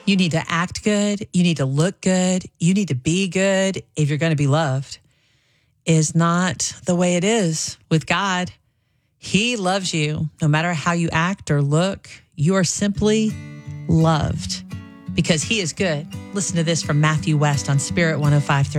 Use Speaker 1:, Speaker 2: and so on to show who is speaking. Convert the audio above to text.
Speaker 1: You need to act good. You need to look good. You need to be good if you're going to be loved, is not the way it is with God. He loves you no matter how you act or look. You are simply loved because he is good. Listen to this from Matthew West on Spirit 105.3.